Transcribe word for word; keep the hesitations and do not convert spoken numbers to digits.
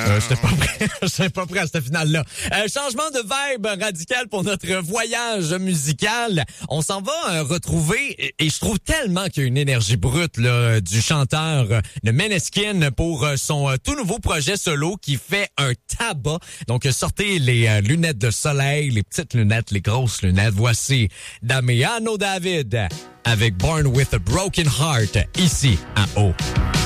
Euh, j'étais pas prêt. j'étais pas prêt à cette finale-là. Euh, changement de vibe radical pour notre voyage musical. On s'en va euh, retrouver, et, et je trouve tellement qu'il y a une énergie brute là, du chanteur euh, de Måneskin pour euh, son euh, tout nouveau projet solo qui fait un tabac. Donc, euh, sortez les euh, lunettes de soleil, les petites lunettes, les grosses lunettes. Voici Damiano David avec Born with a Broken Heart, ici à O.